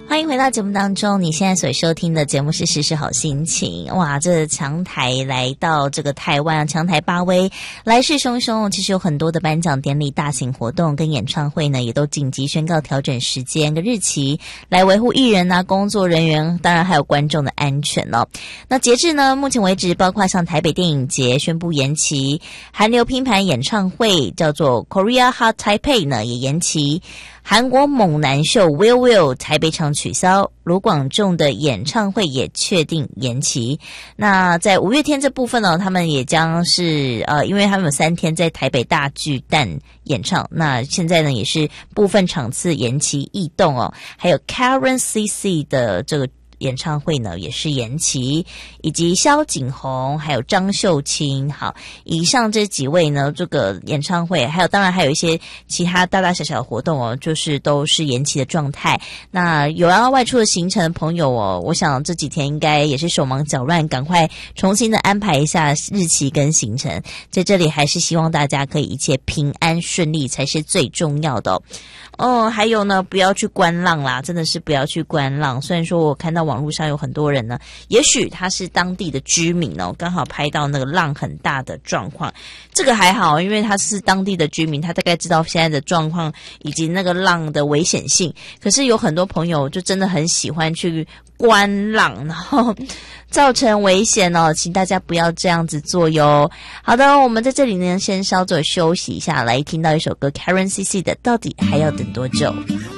欢迎回到节目当中，你现在所收听的节目是时事好心情。哇，这强台来到这个台湾，强台巴威来势汹汹，其实有很多的颁奖典礼、大型活动跟演唱会呢，也都紧急宣告调整时间跟日期，来维护艺人啊、工作人员，当然还有观众的安全哦。那截至呢，目前为止，包括像台北电影节宣布延期，韩流拼盘演唱会叫做 Korea Hot Taipei 呢也延期。韩国猛男秀 Will 台北场取消，卢广仲的演唱会也确定延期。那在五月天这部分呢，他们也将是因为他们有3天在台北大巨蛋演唱，那现在呢也是部分场次延期异动哦。还有 Karen CC 的这个演唱会呢也是延期，以及萧景宏还有张秀清。好，以上这几位呢，这个演唱会还有当然还有一些其他大大小小的活动哦，就是都是延期的状态。那有要外出的行程的朋友哦，我想这几天应该也是手忙脚乱，赶快重新的安排一下日期跟行程。在这里还是希望大家可以一切平安顺利才是最重要的哦。还有呢，不要去观浪啦，真的是不要去观浪。虽然说我看到网络上有很多人呢，也许他是当地的居民哦，刚好拍到那个浪很大的状况，这个还好，因为他是当地的居民，他大概知道现在的状况以及那个浪的危险性。可是有很多朋友就真的很喜欢去观浪，然后造成危险哦，请大家不要这样子做哟。好的，我们在这里呢先稍作休息一下，来听到一首歌 Karen CC 的到底还要等多久。